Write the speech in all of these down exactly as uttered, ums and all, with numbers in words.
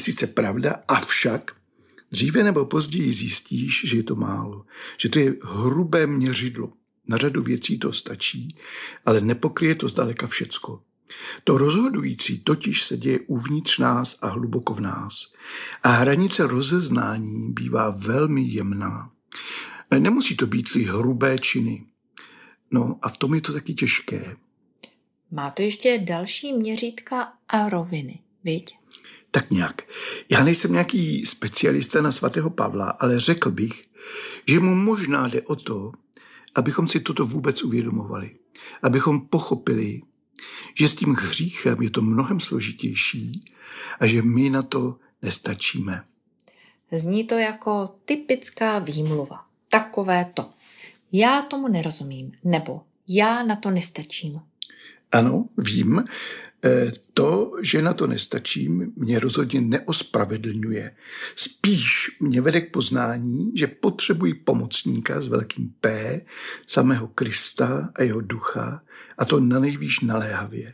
sice pravda, avšak dříve nebo později zjistíš, že je to málo, že to je hrubé měřidlo. Na řadu věcí to stačí, ale nepokryje to zdaleka všecko. To rozhodující totiž se děje uvnitř nás a hluboko v nás. A hranice rozeznání bývá velmi jemná. Nemusí to být ty hrubé činy. No a v tom je to taky těžké. Má to ještě další měřítka a roviny, viď? Tak nějak. Já nejsem nějaký specialista na svatého Pavla, ale řekl bych, že mu možná jde o to, abychom si toto vůbec uvědomovali. Abychom pochopili, že s tím hříchem je to mnohem složitější a že my na to nestačíme. Zní to jako typická výmluva. Takové to. Já tomu nerozumím, nebo já na to nestačím. Ano, vím. To, že na to nestačím, mě rozhodně neospravedlňuje. Spíš mě vede k poznání, že potřebuji pomocníka s velkým P, samého Krista a jeho ducha, a to na nejvýš naléhavě.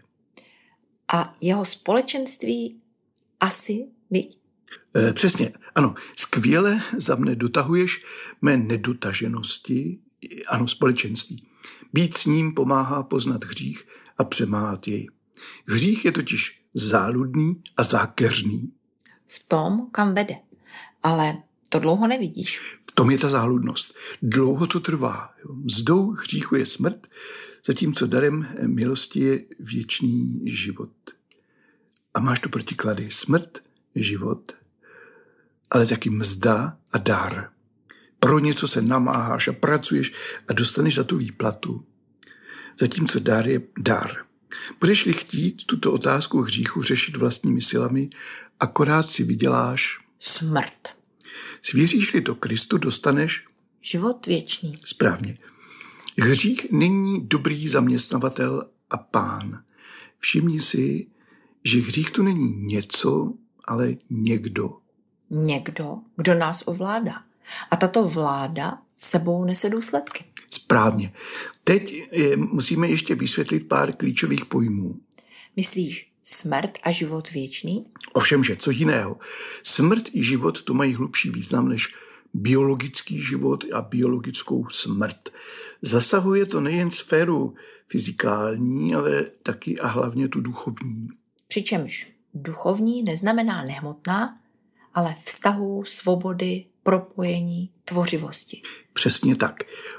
A jeho společenství asi, viď? E, přesně, ano. Skvěle za mne dotahuješ mé nedotaženosti, ano, společenství. Být s ním pomáhá poznat hřích a přemáhat jej. Hřích je totiž záludný a zákeřný. V tom, kam vede. Ale to dlouho nevidíš. V tom je ta záludnost. Dlouho to trvá. Mzdou hříchu je smrt, zatímco darem milosti je věčný život. A máš tu protiklady. Smrt, život, ale taky mzda a dar. Pro něco se namáháš a pracuješ a dostaneš za tu výplatu. Zatímco dar je dar. Budeš-li chtít tuto otázku hříchu řešit vlastními silami, akorát si vyděláš smrt. Svěříš-li to Kristu, dostaneš život věčný. Správně. Hřích není dobrý zaměstnavatel a pán. Všimni si, že hřích to není něco, ale někdo. Někdo, kdo nás ovládá. A tato vláda sebou nese důsledky. Správně. Teď je, musíme ještě vysvětlit pár klíčových pojmů. Myslíš smrt a život věčný? Ovšemže, co jiného. Smrt i život to mají hlubší význam než biologický život a biologickou smrt. Zasahuje to nejen sféru fyzikální, ale taky a hlavně tu duchovní. Přičemž duchovní neznamená nehmotná, ale vztahu, svobody, propojení, tvořivosti. Přesně tak.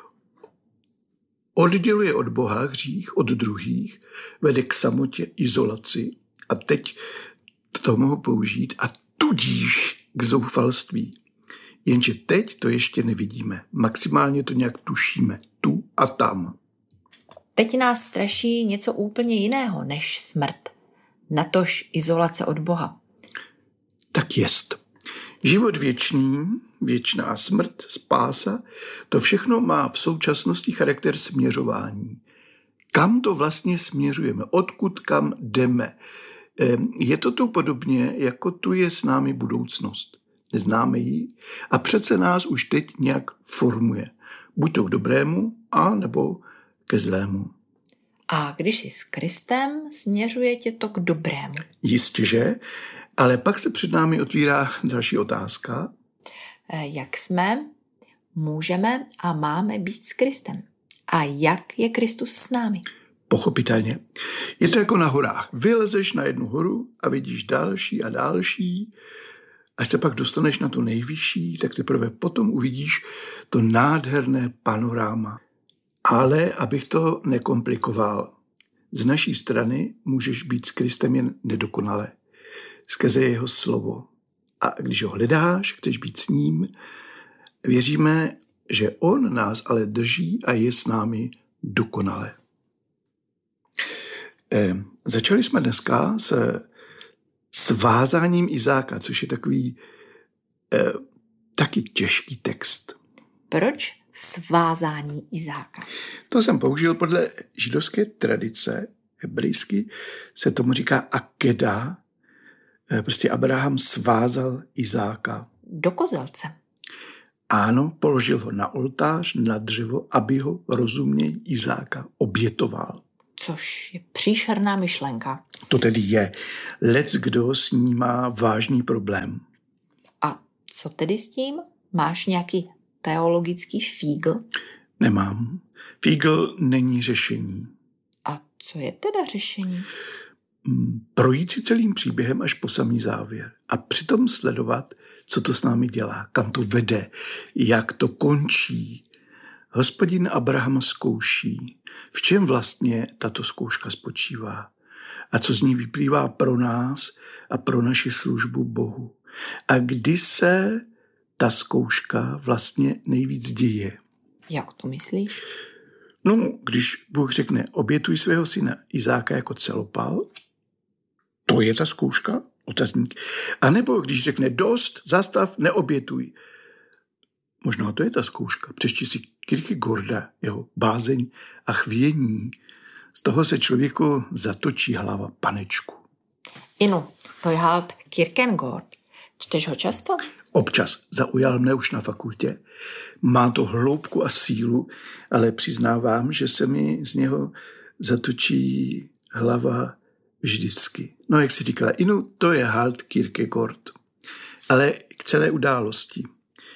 Odděluje od Boha hřích, od druhých, vede k samotě, izolaci a teď to mohu použít a tudíž k zoufalství. Jenže teď to ještě nevidíme. Maximálně to nějak tušíme. Tu a tam. Teď nás straší něco úplně jiného než smrt. Natož izolace od Boha. Tak jest. Život věčný, věčná smrt, spása, to všechno má v současnosti charakter směřování. Kam to vlastně směřujeme? Odkud kam jdeme? Je to tu podobně, jako tu je s námi budoucnost. Neznáme ji a přece nás už teď nějak formuje. Buď to k dobrému, a nebo ke zlému. A když jsi s Kristem, směřuje tě to k dobrému. Jistěže, ale pak se před námi otvírá další otázka. Jak jsme, můžeme a máme být s Kristem? A jak je Kristus s námi? Pochopitelně. Je to jako na horách. Vylezeš na jednu horu a vidíš další a další. Až se pak dostaneš na tu nejvyšší, tak teprve potom uvidíš to nádherné panoráma. Ale abych to nekomplikoval, z naší strany můžeš být s Kristem jen nedokonale. Skrze jeho slovo. A když ho hledáš, chceš být s ním, věříme, že on nás ale drží a je s námi dokonale. E, začali jsme dneska s svázáním Izáka, což je takový e, taky těžký text. Proč svázání Izáka? To jsem použil podle židovské tradice, hebrejsky se tomu říká akeda. Prostě Abraham svázal Izáka. Do kozelce. Ano, položil ho na oltář, na dřevo, aby ho rozumně Izáka obětoval. Což je příšerná myšlenka. To tedy je. Leckdo s ní má vážný problém. A co tedy s tím? Máš nějaký teologický fígl? Nemám. Fígl není řešení. A co je teda řešení? Projít si celým příběhem až po samý závěr a přitom sledovat, co to s námi dělá, kam to vede, jak to končí. Hospodin Abrahama zkouší, v čem vlastně tato zkouška spočívá a co z ní vyplývá pro nás a pro naši službu Bohu. A kdy se ta zkouška vlastně nejvíc děje. Jak to myslíš? No, když Bůh řekne, obětuj svého syna Izáka jako celopal, to je ta zkouška, otazník. A nebo když řekne dost, zastav, neobětuj. Možná to je ta zkouška. Přečti si Kierkegaarda, jeho bázeň a chvění. Z toho se člověku zatočí hlava, panečku. Inu, to je halt Kierkegaard. Čteš ho často? Občas. Zaujal mne už na fakultě. Má to hloubku a sílu, ale přiznávám, že se mi z něho zatočí hlava vždycky. No, jak si říkala, Inu, to je halt Kierkegaard. Ale k celé události.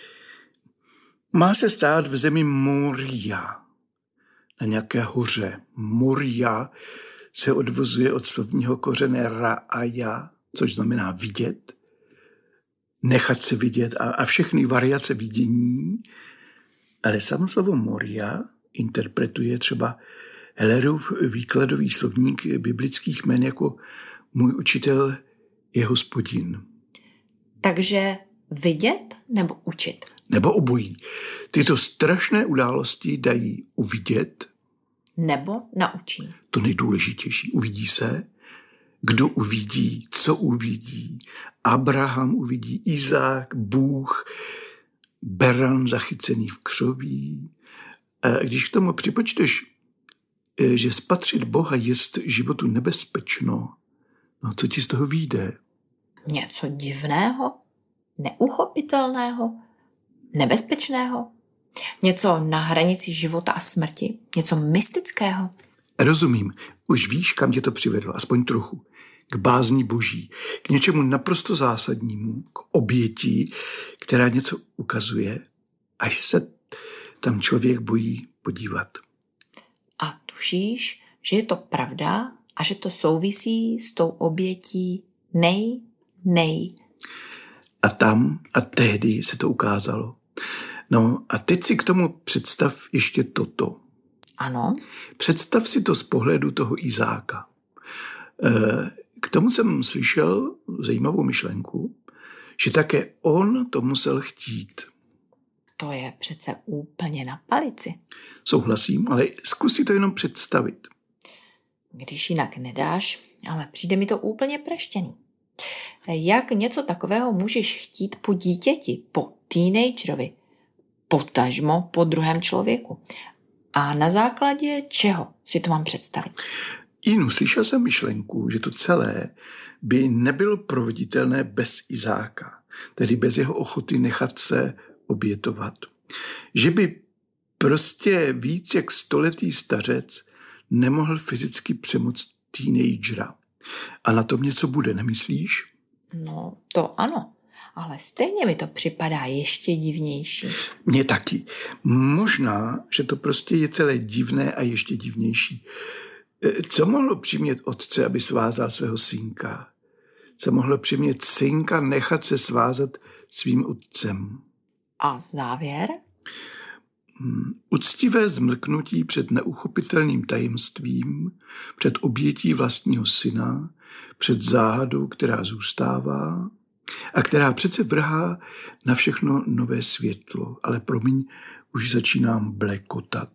Má se stát v zemi Moria, na nějaké hoře. Moria se odvozuje od slovního kořene ra'aya, což znamená vidět, nechat se vidět a, a všechny variace vidění. Ale samo slovo Moria interpretuje třeba Hellerův výkladový slovník biblických jmen jako můj učitel je Hospodin. Takže vidět nebo učit? Nebo obojí. Tyto strašné události dají uvidět. Nebo naučí. To nejdůležitější. Uvidí se. Kdo uvidí, co uvidí. Abraham uvidí, Izák, Bůh, beran zachycený v křoví. A když k tomu připočteš, že spatřit Boha jest životu nebezpečno, no co ti z toho vyjde? Něco divného, neuchopitelného, nebezpečného, něco na hranici života a smrti, něco mystického. Rozumím, už víš, kam tě to přivedlo, aspoň trochu. K bázni Boží, k něčemu naprosto zásadnímu, k oběti, která něco ukazuje, až se tam člověk bojí podívat. A tušíš, že je to pravda a že to souvisí s tou obětí nej, nej. A tam a tehdy se to ukázalo. No a teď si k tomu představ ještě toto. Ano. Představ si to z pohledu toho Izáka. K tomu jsem slyšel zajímavou myšlenku, že také on to musel chtít. To je přece úplně na palici. Souhlasím, ale zkus si to jenom představit. Když jinak nedáš, ale přijde mi to úplně praštěný. Jak něco takového můžeš chtít po dítěti, po teenagerovi, potažmo po druhém člověku? A na základě čeho si to mám představit? Inu, slyšel jsem myšlenku, že to celé by nebylo proveditelné bez Izáka, tedy bez jeho ochoty nechat se obětovat. Že by prostě víc jak stoletý stařec nemohl fyzicky přemoct teenagera. A na tom něco bude, nemyslíš? No, to ano, ale stejně mi to připadá ještě divnější. Mně taky. Možná, že to prostě je celé divné a ještě divnější. Co mohlo přimět otce, aby svázal svého synka? Co mohlo přimět synka nechat se svázat svým otcem? A závěr? Uctivé zmlknutí před neuchopitelným tajemstvím, před obětí vlastního syna, před záhadou, která zůstává a která přece vrhá na všechno nové světlo. Ale promiň, už začínám blekotat.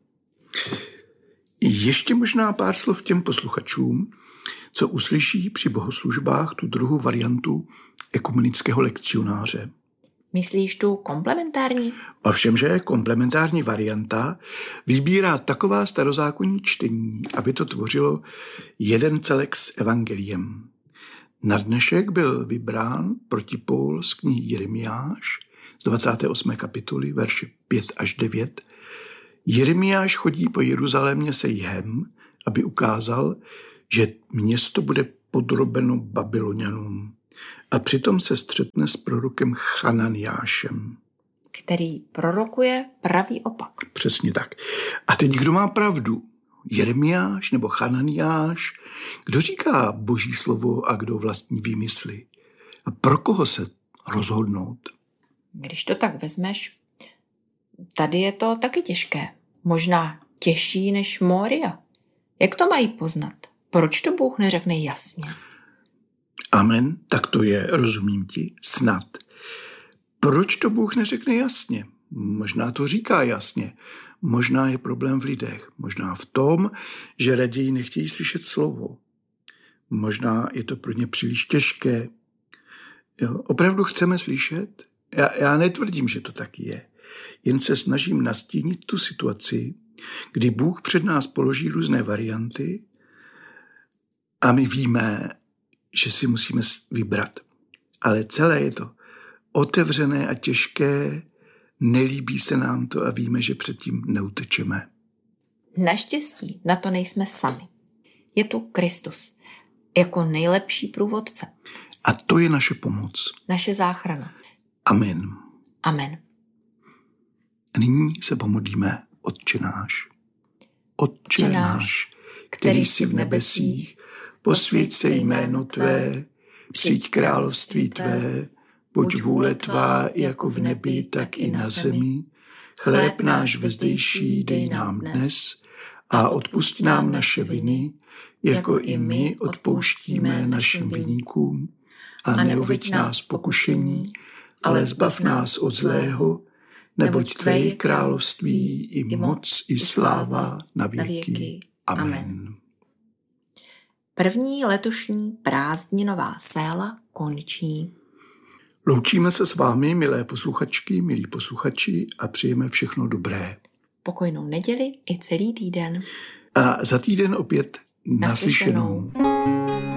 Ještě možná pár slov těm posluchačům, co uslyší při bohoslužbách tu druhou variantu ekumenického lekcionáře. Myslíš tu komplementární? Ovšem, že komplementární varianta vybírá taková starozákonní čtení, aby to tvořilo jeden celek s evangeliem. Na dnešek byl vybrán protipól z knihy Jeremiáš z dvacáté osmé kapitoly, verše pět až devět. Jeremiáš chodí po Jeruzalémě se jihem aby ukázal, že město bude podrobeno Babylonianům. A přitom se střetne s prorokem Chananiášem, který prorokuje pravý opak. Přesně tak. A teď kdo má pravdu? Jeremiáš nebo Chananiáš? Kdo říká boží slovo a kdo vlastní výmysly? A pro koho se rozhodnout? Když to tak vezmeš, tady je to taky těžké. Možná těžší než Mória. Jak to mají poznat? Proč to Bůh neřekne jasně? Amen, tak to je, rozumím ti, snad. Proč to Bůh neřekne jasně? Možná to říká jasně. Možná je problém v lidech. Možná v tom, že raději nechtějí slyšet slovo. Možná je to pro ně příliš těžké. Jo, opravdu chceme slyšet? Já, já netvrdím, že to tak je. Jen se snažím nastínit tu situaci, kdy Bůh před nás položí různé varianty a my víme, že si musíme vybrat. Ale celé je to otevřené a těžké, nelíbí se nám to a víme, že předtím neutečeme. Naštěstí na to nejsme sami. Je tu Kristus jako nejlepší průvodce. A to je naše pomoc. Naše záchrana. Amen. Amen. A nyní se pomodlíme Otče náš. Otče náš, který jsi v nebesích, posvěť se jméno Tvé, přijď království Tvé, buď vůle Tvá jako v nebi, tak i na zemi. Chléb náš vezdejší dej nám dnes a odpusť nám naše viny, jako i my odpouštíme našim viníkům. A neuveď nás v pokušení, ale zbav nás od zlého, neboť Tvé je království i moc i sláva na věky. Amen. První letošní prázdninová séla končí. Loučíme se s vámi, milé posluchačky, milí posluchači, a přejeme všechno dobré. Pokojnou neděli i celý týden. A za týden opět naslyšenou. naslyšenou.